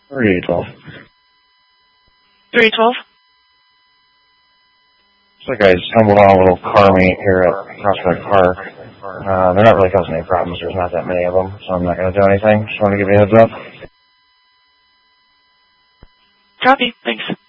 312. 312? So guys stumbled on a little car meet here at Prospect Park. They're not really causing any problems. There's not that many of them, so I'm not going to do anything. Just want to give you a heads up. Copy. Thanks.